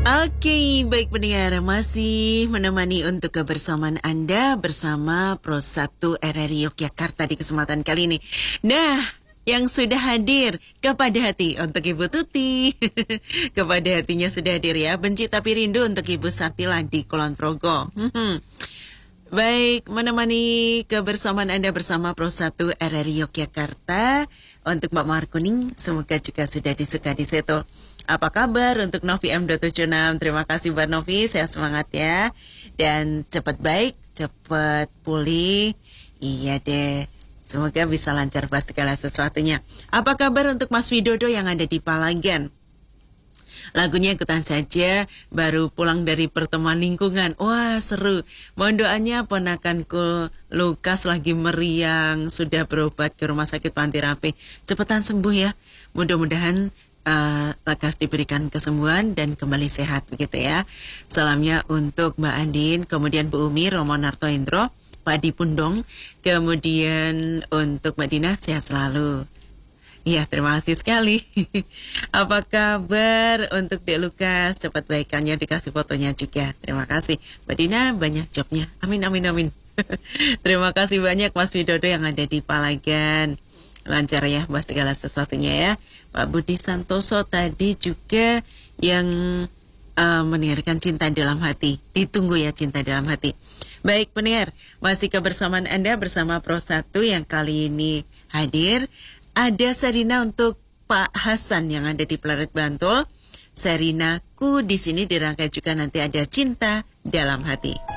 Oke, baik pendengar, masih menemani untuk kebersamaan Anda bersama Pro 1 RRI Yogyakarta di kesempatan kali ini. Nah, yang sudah hadir kepada hati untuk Ibu Tuti. Kepada hatinya sudah hadir ya. Benci tapi rindu untuk Ibu Satila di Kulon Progo. Baik, menemani kebersamaan Anda bersama Pro 1 RRI Yogyakarta. Untuk Mbak Mawar Kuning, semoga juga sudah disuka di situ. Apa kabar untuk Novi M276? Terima kasih Mbak Novi, sehat semangat ya. Dan cepat baik, cepat pulih. Iya deh, semoga bisa lancar pas segala sesuatunya. Apa kabar untuk Mas Widodo yang ada di Palagan? Lagunya ikutan saja, baru pulang dari pertemuan lingkungan. Wah seru, mohon doanya ponakanku Lukas lagi meriang, sudah berobat ke rumah sakit Panti Rapih. Cepetan sembuh ya, mudah-mudahan lekas diberikan kesembuhan dan kembali sehat begitu ya. Salamnya untuk Mbak Andin, kemudian Bu Umi, Romo Narto Indro, Pak Adi Pundong, kemudian untuk Mbak Dina sehat selalu. Ya, terima kasih sekali. Apa kabar untuk Dek Lukas? Cepat baikannya, dikasih fotonya juga. Terima kasih. Mbak Dina banyak jobnya. Amin, amin, amin. Terima kasih banyak Mas Widodo yang ada di Palagan. Lancar ya buat segala sesuatunya ya. Pak Budi Santoso tadi juga yang mendengarkan Cinta Dalam Hati. Ditunggu ya Cinta Dalam Hati. Baik pendengar, masih kebersamaan Anda bersama Pro 1 yang kali ini hadir. Ada Serina untuk Pak Hasan yang ada di Pleret Bantul. Serinaku di sini dirangkai juga nanti ada Cinta Dalam Hati.